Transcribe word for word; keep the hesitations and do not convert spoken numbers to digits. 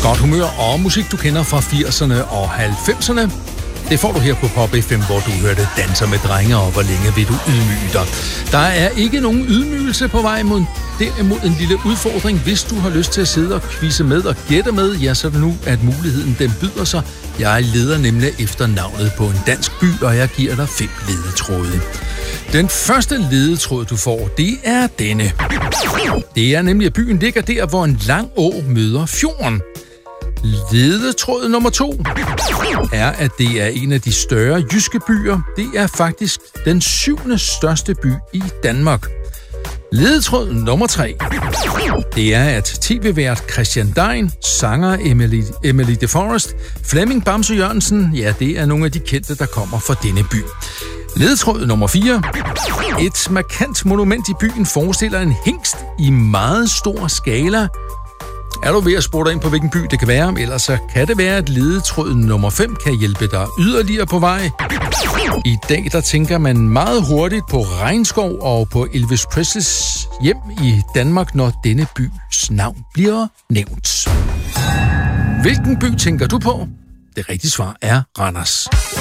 Godt humør og musik, du kender fra firserne og halvfemserne. Det får du her på Pop F M, hvor du hørte Danser med drenge, og hvor længe vil du ydmyge dig. Der er ikke nogen ydmygelse på vej, mod derimod en lille udfordring. Hvis du har lyst til at sidde og quizze med og gætte med, ja, så er det nu, at muligheden den byder sig. Jeg leder nemlig efter navnet på en dansk by, og jeg giver dig fem ledetråde. Den første ledetråd, du får, det er denne. Det er nemlig, at byen ligger der, hvor en lang å møder fjorden. Ledetråd nummer to er, at det er en af de større jyske byer. Det er faktisk den syvende største by i Danmark. Ledetråd nummer tre, det er, at tv-vært Christian Dein, sanger Emily, Emily DeForest, Flemming Bamse Jørgensen, ja, det er nogle af de kendte, der kommer fra denne by. Ledetråd nummer fire. Et markant monument i byen forestiller en hingst i meget stor skala. Er du ved at spore dig ind på, hvilken by det kan være, ellers så kan det være, at ledetråd nummer fem kan hjælpe dig yderligere på vej. I dag der tænker man meget hurtigt på regnskov og på Elvis Presleys hjem i Danmark, når denne bys navn bliver nævnt. Hvilken by tænker du på? Det rigtige svar er Randers.